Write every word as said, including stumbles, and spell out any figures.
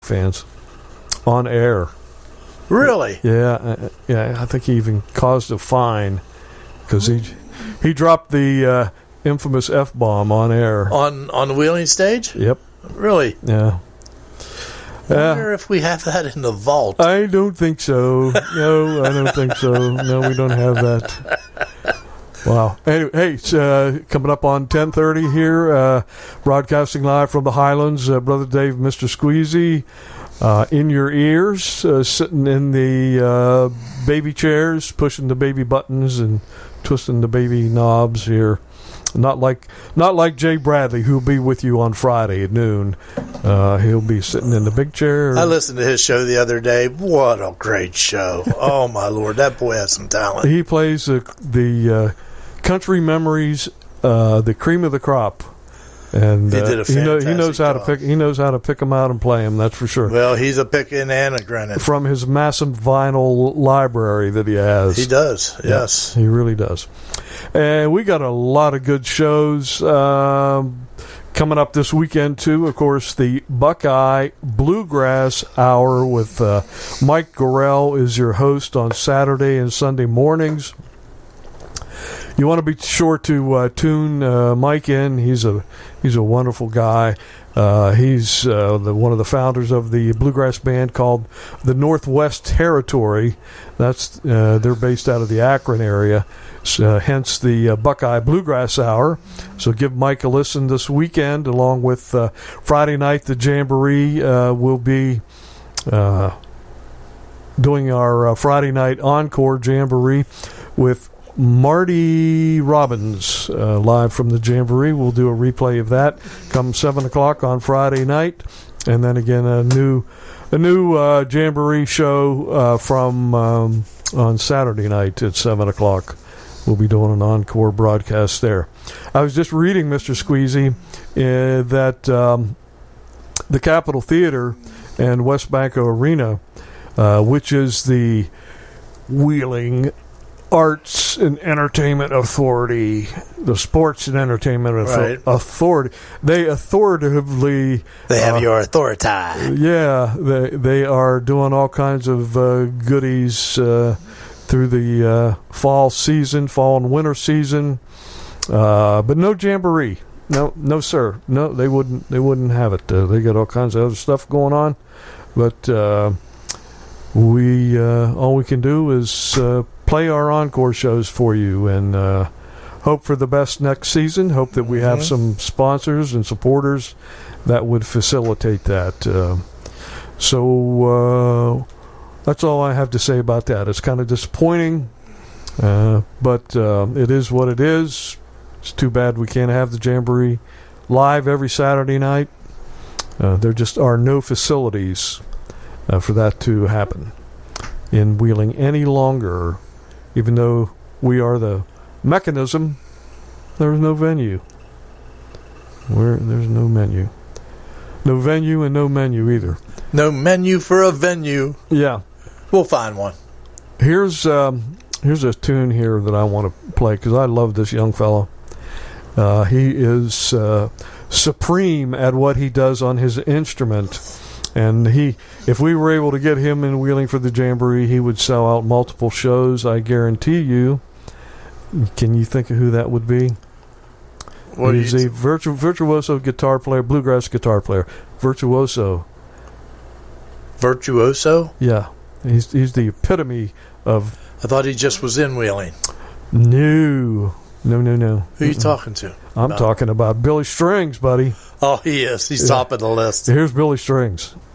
fans on air. Really? Yeah, uh, yeah. I think he even caused a fine because he he dropped the uh, infamous F-bomb on air on on the Wheeling stage. Yep. Really? Yeah. I wonder uh, if we have that in the vault. I don't think so. No, I don't think so. No, we don't have that. Wow. Anyway, hey, it's uh, coming up on ten thirty here, uh, broadcasting live from the Highlands. Uh, Brother Dave, Mister Squeezy, uh, in your ears, uh, sitting in the uh, baby chairs, pushing the baby buttons and twisting the baby knobs here. Not like not like Jay Bradley, who'll be with you on Friday at noon. Uh, he'll be sitting in the big chair. I listened to his show the other day. What a great show. Oh, my Lord. That boy has some talent. He plays uh, the uh, Country Memories, uh, the cream of the crop. And he uh, did a he, know, fantastic he knows how job. to pick. He knows how to pick them out and play them. That's for sure. Well, he's a picking and a grinning from his massive vinyl library that he has. He does. Yes, yeah, he really does. And we got a lot of good shows um, coming up this weekend too. Of course, the Buckeye Bluegrass Hour with uh, Mike Gorell is your host on Saturday and Sunday mornings. You want to be sure to uh, tune uh, Mike in. He's a he's a wonderful guy. Uh, he's uh, the, one of the founders of the bluegrass band called the Northwest Territory. That's uh, they're based out of the Akron area. So, uh, hence the uh, Buckeye Bluegrass Hour. So give Mike a listen this weekend, along with uh, Friday night. The Jamboree uh, will be uh, doing our uh, Friday night encore Jamboree with Marty Robbins uh, live from the Jamboree. We'll do a replay of that come seven o'clock on Friday night, and then again a new a new uh, Jamboree show uh, from um, on Saturday night at seven o'clock. We'll be doing an encore broadcast there. I was just reading, Mister Squeezy, uh, that um, the Capitol Theater and West Banco Arena, uh, which is the Wheeling Arts and Entertainment Authority, the Sports and Entertainment right. Authority, they authoritatively... They have uh, your authority. Yeah, they, they are doing all kinds of uh, goodies uh, through the uh, fall season, fall and winter season, uh, but no Jamboree. No, no, sir. No, they wouldn't. They wouldn't have it. Uh, they got all kinds of other stuff going on, but uh, we uh, all we can do is uh, play our encore shows for you and uh, hope for the best next season. Hope that we have mm-hmm. some sponsors and supporters that would facilitate that. Uh, so. Uh, That's all I have to say about that. It's kind of disappointing, uh, but uh, it is what it is. It's too bad we can't have the Jamboree live every Saturday night. Uh, there just are no facilities uh, for that to happen in Wheeling any longer. Even though we are the mechanism, there's no venue. We're, there's no menu. No venue and no menu either. No menu for a venue. Yeah. We'll find one. Here's um, here's a tune here that I want to play because I love this young fellow. Uh, he is uh, supreme at what he does on his instrument, and he, if we were able to get him in Wheeling for the Jamboree, he would sell out multiple shows. I guarantee you. Can you think of who that would be? What He's a virtu- virtuoso guitar player, bluegrass guitar player, virtuoso. Virtuoso? Yeah. He's he's the epitome of... I thought he just was in Wheeling. No. No, no, no. Who are you talking to? I'm no. talking about Billy Strings, buddy. Oh, he is. He's yeah. top of the list. Here's Billy Strings.